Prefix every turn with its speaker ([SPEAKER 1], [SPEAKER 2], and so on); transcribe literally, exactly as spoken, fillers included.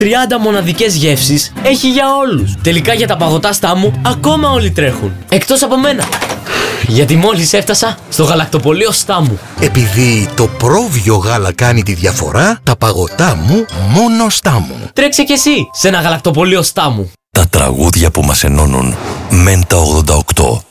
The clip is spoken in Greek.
[SPEAKER 1] τριάντα μοναδικές γεύσεις έχει για όλους. Τελικά για τα παγωτά Στάμου ακόμα όλοι τρέχουν. Εκτός από μένα. Γιατί μόλις έφτασα στο γαλακτοπωλείο Στάμου.
[SPEAKER 2] Επειδή το πρόβιο γάλα κάνει τη διαφορά, τα παγωτά μου μόνο Στάμου.
[SPEAKER 1] Τρέξε κι εσύ σε ένα γαλακτοπωλείο Στάμου.
[SPEAKER 3] Τα τραγούδια που μας ενώνουν. Μέντα ογδόντα οκτώ.